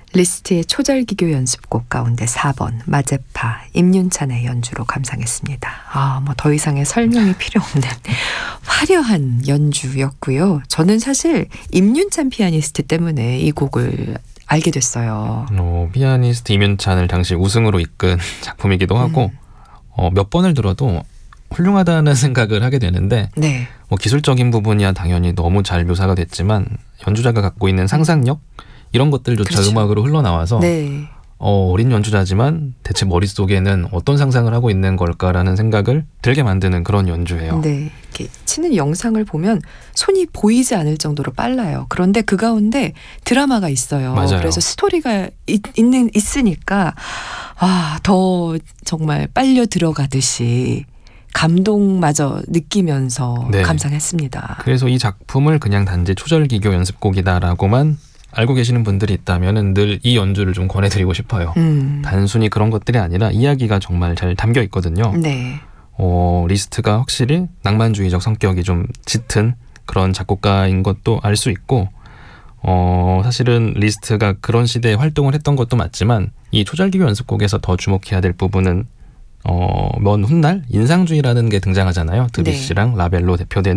리스트의 초절기교 연습곡 가운데 4번 마제파 임윤찬의 연주로 감상했습니다. 뭐 더 이상의 설명이 필요 없는 화려한 연주였고요. 저는 사실 임윤찬 피아니스트 때문에 이 곡을 알게 됐어요. 피아니스트 임윤찬을 당시 우승으로 이끈 작품이기도 하고 몇 번을 들어도 훌륭하다는 생각을 하게 되는데 네. 기술적인 부분이야 당연히 너무 잘 묘사가 됐지만 연주자가 갖고 있는 상상력 이런 것들조차 그렇죠. 음악으로 흘러나와서 네. 어린 연주자지만 대체 머릿속에는 어떤 상상을 하고 있는 걸까라는 생각을 들게 만드는 그런 연주예요. 네. 이렇게 치는 영상을 보면 손이 보이지 않을 정도로 빨라요. 그런데 그 가운데 드라마가 있어요. 맞아요. 그래서 스토리가 있으니까 더 정말 빨려 들어가듯이 감동마저 느끼면서 네. 감상했습니다. 그래서 이 작품을 그냥 단지 초절기교 연습곡이다라고만 알고 계시는 분들이 있다면 늘 이 연주를 좀 권해드리고 싶어요. 단순히 그런 것들이 아니라 이야기가 정말 잘 담겨 있거든요. 네. 리스트가 확실히 낭만주의적 성격이 좀 짙은 그런 작곡가인 것도 알 수 있고 사실은 리스트가 그런 시대에 활동을 했던 것도 맞지만 이 초절기교 연습곡에서 더 주목해야 될 부분은 먼 훗날 인상주의라는 게 등장하잖아요. 드뷔시랑 라벨로 대표되는